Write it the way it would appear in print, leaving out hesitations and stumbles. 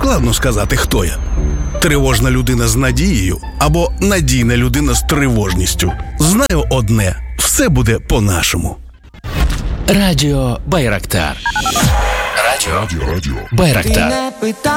Складно сказати, хто я. Тривожна людина з надією або надійна людина з тривожністю. Знаю одне – все буде по-нашому. Радіо Байрактар. Радіо Байрактар.